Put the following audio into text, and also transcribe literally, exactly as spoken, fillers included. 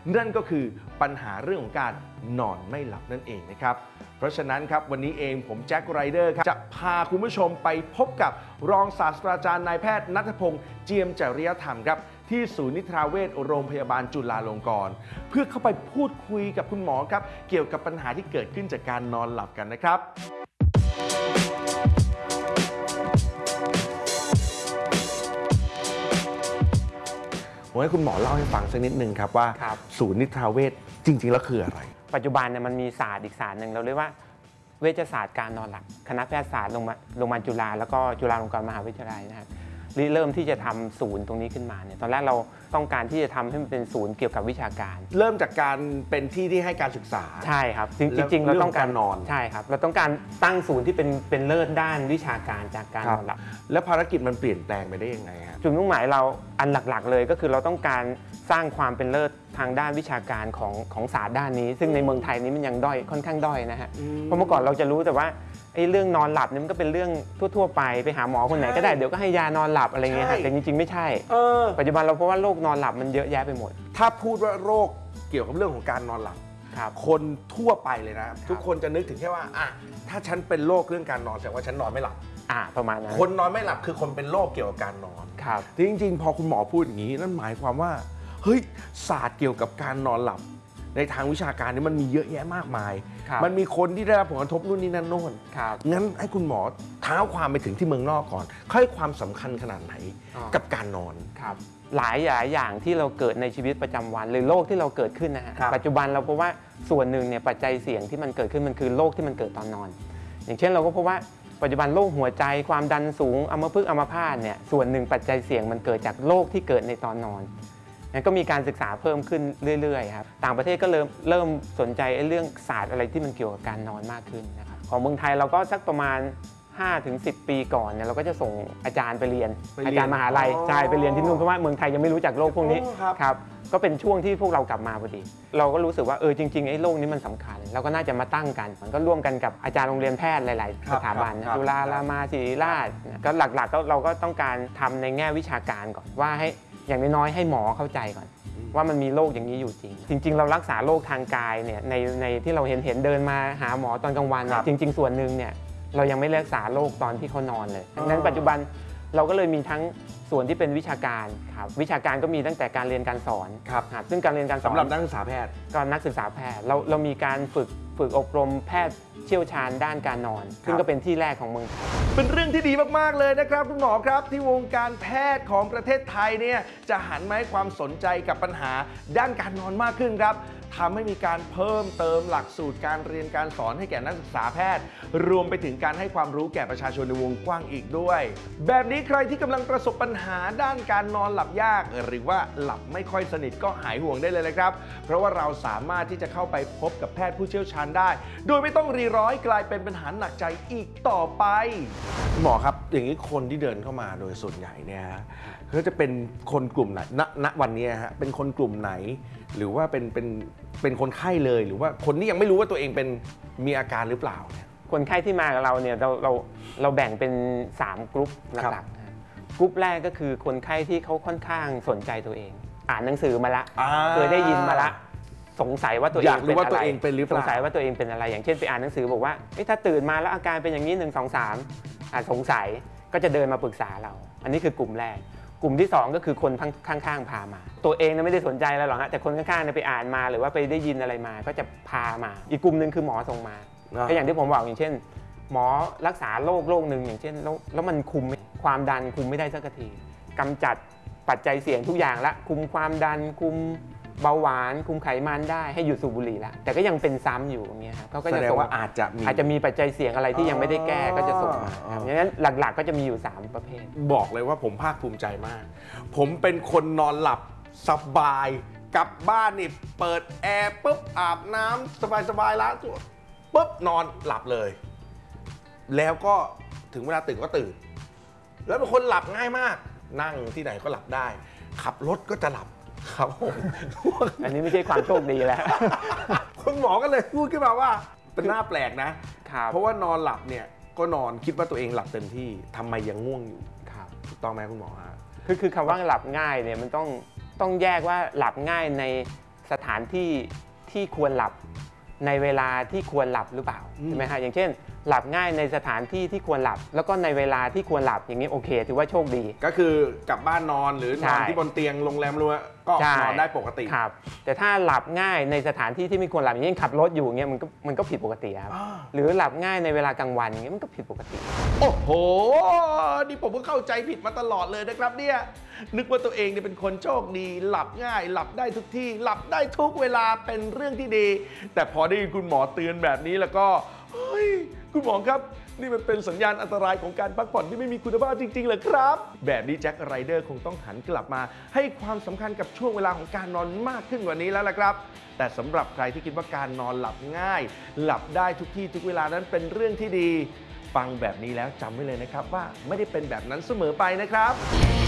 นั่นก็คือปัญหาเรื่องของการนอนไม่หลับนั่นเองนะครับเพราะฉะนั้นครับวันนี้เองผมแจ็คไรเดอร์ครับจะพาคุณผู้ชมไปพบกับรองศาสตราจารย์นายแพทย์ณัฐพงษ์เจียมจริยธรรมครับที่ศูนย์นิทราเวชโรงพยาบาลจุฬาลงกรณ์เพื่อเข้าไปพูดคุยกับคุณหมอครับเกี่ยวกับปัญหาที่เกิดขึ้นจากการนอนหลับกันนะครับผมให้คุณหมอเล่าให้ฟังสักนิดนึงครับว่าศูนย์นิทราเวชจริงๆแล้วคืออะไรปัจจุบันเนี่ยมันมีศาสตร์อีกศาสตร์หนึ่งเราเรียกว่าเวชศาสตร์การนอนหลับคณะแพทยศาสตร์โรงพยาบาลจุฬาแล้วก็จุฬาลงกรณ์มหาวิทยาลัยนะครับเริ่มที่จะทำศูนย์ตรงนี้ขึ้นมาเนี่ยตอนแรกเราต้องการที่จะทำให้มันเป็นศูนย์เกี่ยวกับวิชาการเริ่มจากการเป็นที่ที่ให้การศึกษาใช่ครับจริงๆเราต้องการนอนใช่ครับเราต้องการตั้งศูนย์ที่เป็นเป็นเลิศด้านวิชาการจากการนอนหลับแล้วภารกิจมันเปลี่ยนแปลงไปได้ยังไงครับจุดมุ่งหมายเราอันหลักๆเลยก็คือเราต้องการสร้างความเป็นเลิศทางด้านวิชาการของของศาสตร์ด้านนี้ซึ่งในเมืองไทยนี้มันยังด้อยค่อนข้างด้อยนะฮะเพราะเมื่อก่อนเราจะรู้แต่ว่าไอ้เรื่องนอนหลับนี่มันก็เป็นเรื่องทั่วๆไปไปหาหมอคนไหนก็ได้เดี๋ยวก็ให้ยานอนหลับอะไรเงี้ยแต่จริงๆไม่ใช่ปัจจุบันเราเพราะว่าโรคนอนหลับมันเยอะแยะไปหมดถ้าพูดว่าโรคเกี่ยวกับเรื่องของการนอนหลับคนทั่วไปเลยนะทุกคนจะนึกถึงแค่ว่าอ่ะถ้าฉันเป็นโรคเรื่องการนอนแสดงว่าฉันนอนไม่หลับอ่าประมาณนั้นคนนอนไม่หลับคือคนเป็นโรคเกี่ยวกับการนอนครับจริงๆพอคุณหมอพูดอย่างนี้นั่นหมายความว่าเฮ้ยศาสตร์เกี่ยวกับการนอนหลับในทางวิชาการนี่มันมีเยอะแยะมากมายมันมีคนที่ได้รับผลกระทบนู่นนี่นั่นโน่นงั้นให้คุณหมอเท้าความไปถึงที่เมืองนอกก่อนให้ความสำคัญขนาดไหนกับการนอนครับหลายหลายอย่างที่เราเกิดในชีวิตประจำวันหรือโรคที่เราเกิดขึ้นนะฮะปัจจุบันเราพบว่าส่วนหนึ่งเนี่ยปัจจัยเสี่ยงที่มันเกิดขึ้นมันคือโรคที่มันเกิดตอนนอนอย่างเช่นเราก็พบว่าปัจจุบันโรคหัวใจความดันสูงอัมพฤกษ์อัมพาตเนี่ยส่วนหนึ่งปัจจัยเสี่ยงมันเกิดจากโรคที่เกิดในตอนนอนงั้นก็มีการศึกษาเพิ่มขึ้นเรื่อยๆครับต่างประเทศก็เริ่มเริ่มสนใจเรื่องศาสตร์อะไรที่มันเกี่ยวกับการนอนมากขึ้นนะครับของเมืองไทยเราก็สักประมาณ ห้าถึงสิบ ปีก่อนเนี่ยเราก็จะส่งอาจารย์ไปเรียนอาจารย์มหาลัยใช่ไปเรียนที่นู่นเพราะว่าเมืองไทยยังไม่รู้จักโรคพวกนี้ครับก็เป็นช่วงที่พวกเรากลับมาพอดีเราก็รู้สึกว่าเออจริงๆไอ้โรคนี้มันสำคัญเราก็น่าจะมาตั้งกันมันก็ร่วมกันกับอาจารย์โรงเรียนแพทย์หลายๆสถาบันจุฬารามาศิริราชก็หลักๆก็เราก็ต้องการทำในแง่วิชาการก่อนว่าให้อย่างน้อยๆให้หมอเข้าใจก่อนว่ามันมีโรคอย่างนี้อยู่จริงจริงๆเรารักษาโรคทางกายเนี่ยในในที่เราเห็นเห็นเดินมาหาหมอตอนกลางวันจริงๆส่วนหนึ่งเนี่ยเรายังไม่รักษาโรคตอนที่เขานอนเลยดังนั้นปัจจุบันเราก็เลยมีทั้งส่วนที่เป็นวิชาการครับวิชาการก็มีตั้งแต่การเรียนการสอนครับซึ่งการเรียนการสอนสำหรับนักศึกษาแพทย์ก็นักศึกษาแพทย์เราเรามีการฝึกฝึกอบรมแพทย์เชี่ยวชาญด้านการนอนซึ่งก็เป็นที่แรกของเมืองไทยเป็นเรื่องที่ดีมากๆเลยนะครับคุณหมอครับที่วงการแพทย์ของประเทศไทยเนี่ยจะหันมาให้ความสนใจกับปัญหาด้านการนอนมากขึ้นครับทำให้มีการเพิ่มเติมหลักสูตรการเรียนการสอนให้แก่นักศึกษาแพทย์รวมไปถึงการให้ความรู้แก่ประชาชนในวงกว้างอีกด้วยแบบนี้ใครที่กำลังประสบปัญหาด้านการนอนหลับยากหรือว่าหลับไม่ค่อยสนิทก็หายห่วงได้เลยนะครับเพราะว่าเราสามารถที่จะเข้าไปพบกับแพทย์ผู้เชี่ยวชาญได้โดยไม่ต้องรีร้อยกลายเป็นปัญหาหนักใจอีกต่อไปหมอครับอย่างนี้คนที่เดินเข้ามาโดยส่วนใหญ่เนี่ยเขาจะเป็นคนกลุ่มไหนณณวันนี้ฮะเป็นคนกลุ่มไหนหรือว่าเป็นเป็นเป็นคนไข้เลยหรือว่าคนที่ยังไม่รู้ว่าตัวเองเป็นมีอาการหรือเปล่าเนี่ยคนไข้ที่มากับเราเนี่ยเราเราเราแบ่งเป็นสามกลุ่มหลักๆกลุ่มแรกก็คือคนไข้ที่เขาค่อนข้างสนใจตัวเองอ่านหนังสือมาละเคยได้ยินมาละสงสัยว่าตัวเองเป็นอะไรสงสัยว่าตัวเองเป็นอะไรอย่างเช่นไปอ่านหนังสือบอกว่าถ้าตื่นมาแล้วอาการเป็นอย่างนี้หนึ่งสองสามสงสัยก็จะเดินมาปรึกษาเราอันนี้คือกลุ่มแรกกลุ่มที่สองก็คือคนข้างๆพามาตัวเองไม่ได้สนใจอะไรหรอกฮะแต่คนข้างๆไปอ่านมาหรือว่าไปได้ยินอะไรมาก็จะพามาอีกกลุ่มหนึ่งคือหมอส่งมาก็อย่างที่ผมบอกอย่างเช่นหมอรักษาโรคโรคหนึ่งอย่างเช่นแล้วมันคุมความดันคุมไม่ได้สักทีกำจัดปัจจัยเสี่ยงทุกอย่างละคุมความดันคุมเบาหวานคุมไขมันได้ให้หยุดสูบบุหรี่แล้วแต่ก็ยังเป็นซ้ำอยู่อย่างเงี้ยครับเขาก็จะส่งว่าอาจจะมีอาจจะมีปัจจัยเสี่ยงอะไรที่ยังไม่ได้แก้ก็จะส่งมาอย่างนั้นหลักๆก็จะมีอยู่สามประเภทบอกเลยว่าผมภาคภูมิใจมากผมเป็นคนนอนหลับสบายกลับบ้านนี่เปิดแอร์ปุ๊บอาบน้ำสบายๆแล้วปุ๊บนอนหลับเลยแล้วก็ถึงเวลาตื่นก็ตื่นแล้วเป็นคนหลับง่ายมากนั่งที่ไหนก็หลับได้ขับรถก็จะหลับครับผมอันนี้ไม่ใช่ความโชคดีแล้วคุณหมอก็เลยพูดขึ้นมาว่าเป็นหน้าแปลกนะเพราะว่านอนหลับเนี่ยก็นอนคิดว่าตัวเองหลับเต็มที่ทำไมยังง่วงอยู่ถูกต้องไหมคุณหมอฮะคือคือคำว่าหลับง่ายเนี่ยมันต้องต้องแยกว่าหลับง่ายในสถานที่ที่ควรหลับในเวลาที่ควรหลับหรือเปล่าใช่ไหมฮะอย่างเช่นหลับง่ายในสถานที่ที่ควรหลับ แล้วก็ในเวลาที่ควรหลับอย่างนี้โอเคถือว่าโชคดีก็คือกลับบ้านนอนหรือนอนที่บนเตียงโรงแรมรัวก็นอนได้ปกติครับแต่ถ้าหลับง่ายในสถานที่ที่ไม่ควรหลับอย่างเช่นขับรถอยู่เงี้ยมันก็มันก็ผิดปกติครับหรือหลับง่ายในเวลากลางวันอย่างเงี้ยมันก็ผิดปกติโอ้โหนี่ผมก็เข้าใจผิดมาตลอดเลยนะครับเนี่ยนึกว่าตัวเองเนี่ยเป็นคนโชคดีหลับง่ายหลับได้ทุกที่หลับได้ทุกเวลาเป็นเรื่องที่ดีแต่พอได้ยินคุณหมอเตือนแบบนี้แล้วก็เฮ้ยคุณหมอครับนี่มันเป็นสัญญาณอันตรายของการพักผ่อนที่ไม่มีคุณภาพจริงๆเหรอครับแบบนี้แจ็คไรเดอร์คงต้องหันกลับมาให้ความสำคัญกับช่วงเวลาของการนอนมากขึ้นกว่านี้แล้วล่ะครับแต่สำหรับใครที่คิดว่าการนอนหลับง่ายหลับได้ทุกที่ทุกเวลานั้นเป็นเรื่องที่ดีฟังแบบนี้แล้วจำไว้เลยนะครับว่าไม่ได้เป็นแบบนั้นเสมอไปนะครับ